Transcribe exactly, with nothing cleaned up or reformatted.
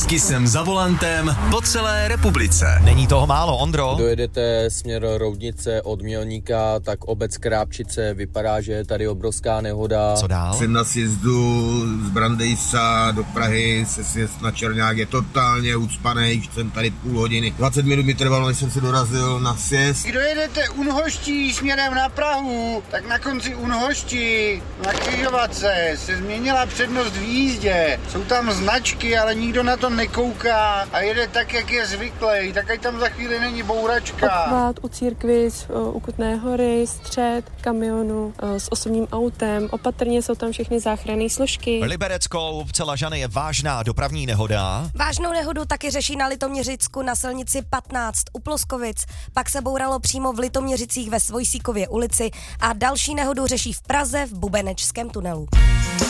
S Kissem za volantem po celé republice. Není toho málo, Ondro. Dojedete směr Roudnice od Mělníka, tak obec Krápčice, vypadá, že je tady obrovská nehoda. Co dál? Jsem na sjezdu z Brandejsa do Prahy, se sjezd na Černák je totálně ucpanej, jsem tady půl hodiny. dvacet minut mi trvalo, než jsem se dorazil na sjezd. Kdo jedete Unhoští směrem na Prahu, tak na konci Unhoští na křižovatce se změnila přednost v jízdě. Jsou tam značky, ale nikdo na to nekouká a jede tak, jak je zvyklý. Tak ať tam za chvíli není bouračka. Obchvat u církvi, u Kutné Hory, střed kamionu s osobním autem. Opatrně jsou tam všechny záchranné složky. Liberecko, obce Lažany je vážná dopravní nehoda. Vážnou nehodu taky řeší na Litoměřicku na silnici patnáct u Ploskovic. Pak se bouralo přímo v Litoměřicích ve Svojsíkově ulici a další nehodu řeší v Praze v Bubenečském tunelu.